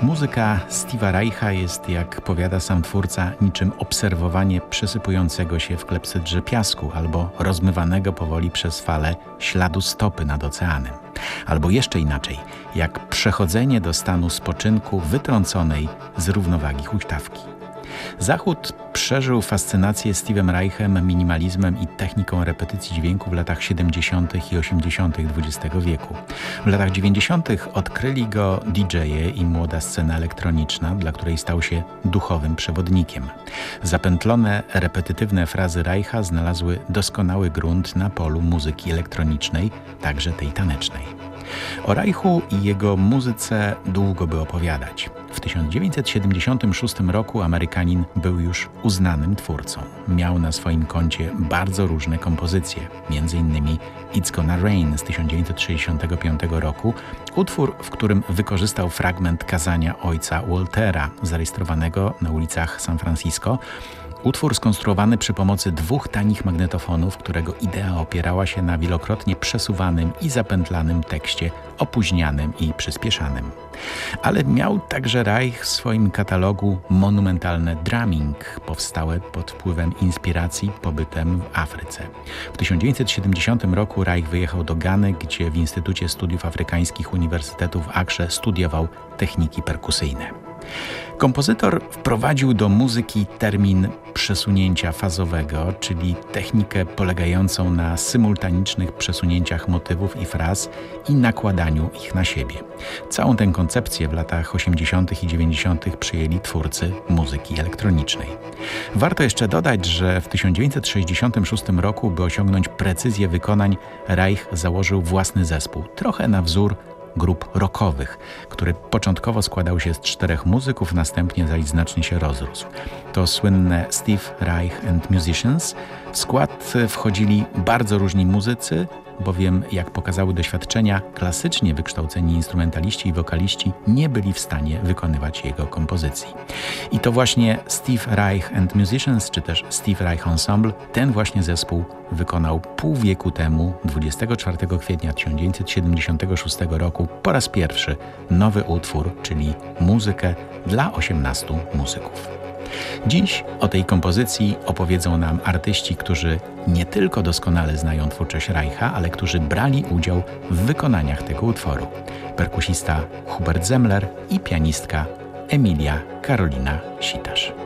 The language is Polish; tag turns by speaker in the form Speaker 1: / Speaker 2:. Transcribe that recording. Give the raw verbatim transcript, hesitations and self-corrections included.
Speaker 1: Muzyka Steve'a Reicha jest, jak powiada sam twórca, niczym obserwowanie przesypującego się w klepsydrze piasku albo rozmywanego powoli przez fale śladu stopy nad oceanem. Albo jeszcze inaczej, jak przechodzenie do stanu spoczynku wytrąconej z równowagi huśtawki. Zachód przeżył fascynację Steve'em Reichem, minimalizmem i techniką repetycji dźwięku w latach siedemdziesiątych i osiemdziesiątych dwudziestego wieku. W latach dziewięćdziesiątych odkryli go didżeje i młoda scena elektroniczna, dla której stał się duchowym przewodnikiem. Zapętlone, repetytywne frazy Reicha znalazły doskonały grunt na polu muzyki elektronicznej, także tej tanecznej. O Reichu i jego muzyce długo by opowiadać. W tysiąc dziewięćset siedemdziesiątym szóstym roku Amerykanin był już uznanym twórcą. Miał na swoim koncie bardzo różne kompozycje, między innymi It's Gonna Rain z tysiąc dziewięćset sześćdziesiątego piątego roku, utwór, w którym wykorzystał fragment kazania ojca Waltera, zarejestrowanego na ulicach San Francisco. Utwór skonstruowany przy pomocy dwóch tanich magnetofonów, którego idea opierała się na wielokrotnie przesuwanym i zapętlanym tekście, opóźnianym i przyspieszanym. Ale miał także Reich w swoim katalogu monumentalne drumming, powstałe pod wpływem inspiracji pobytem w Afryce. W tysiąc dziewięćset siedemdziesiątym roku Reich wyjechał do Gany, gdzie w Instytucie Studiów Afrykańskich Uniwersytetu w Akrze studiował techniki perkusyjne. Kompozytor wprowadził do muzyki termin przesunięcia fazowego, czyli technikę polegającą na symultanicznych przesunięciach motywów i fraz i nakładaniu ich na siebie. Całą tę koncepcję w latach osiemdziesiątych i dziewięćdziesiątych przyjęli twórcy muzyki elektronicznej. Warto jeszcze dodać, że w tysiąc dziewięćset sześćdziesiątym szóstym roku, by osiągnąć precyzję wykonań, Reich założył własny zespół, trochę na wzór grup rockowych, który początkowo składał się z czterech muzyków, następnie zaś znacznie się rozrósł. To słynne Steve Reich and Musicians. W skład wchodzili bardzo różni muzycy, bowiem, jak pokazały doświadczenia, klasycznie wykształceni instrumentaliści i wokaliści nie byli w stanie wykonywać jego kompozycji. I to właśnie Steve Reich and Musicians, czy też Steve Reich Ensemble, ten właśnie zespół wykonał pół wieku temu, dwudziestego czwartego kwietnia tysiąc dziewięćset siedemdziesiątego szóstego roku, po raz pierwszy nowy utwór, czyli muzykę dla osiemnastu muzyków. Dziś o tej kompozycji opowiedzą nam artyści, którzy nie tylko doskonale znają twórczość Reicha, ale którzy brali udział w wykonaniach tego utworu. Perkusista Hubert Zemler i pianistka Emilia Karolina Sitarz.